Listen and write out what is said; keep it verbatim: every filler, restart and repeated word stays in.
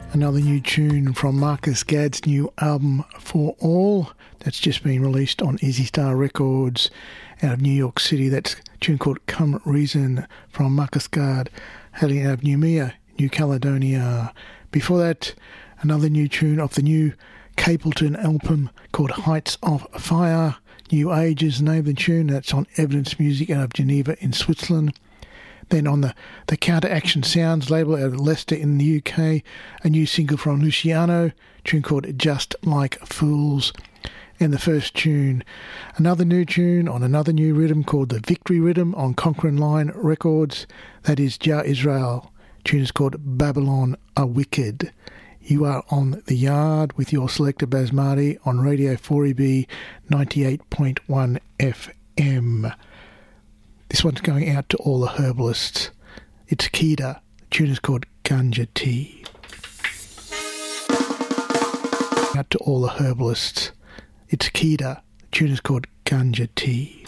Another new tune from Marcus Gadd's new album For All that's just been released on Easy Star Records out of New York City. That's a tune called Come Reason from Marcus Gadd, hailing out of Noumea, New Caledonia. Before that, another new tune off the new Capleton album called Heights of Fire. New Ages, name of the tune. That's on Evidence Music out of Geneva in Switzerland. Then on the, the Counteraction Sounds label out of Leicester in the U K, a new single from Luciano, a tune called Just Like Fools. And the first tune, another new tune on another new rhythm called the Victory Rhythm on Conquering Lion Records. That is Jah Israel. The tune is called Babylon Are Wicked. You are on The Yard with your selector Basmati on Radio four E B ninety-eight point one F M. This one's going out to all the herbalists. It's Kida. The tune is called Ganja Tea. Out to all the herbalists. It's Kida. The tune is called Ganja Tea.